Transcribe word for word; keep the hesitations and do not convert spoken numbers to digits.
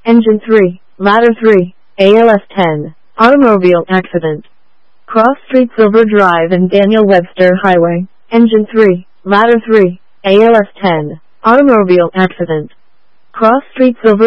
Engine three, ladder three, A L S ten, automobile accident. Cross Street Silver Drive and Daniel Webster Highway. Engine three, ladder three, A L S ten, automobile accident. Cross Street Silver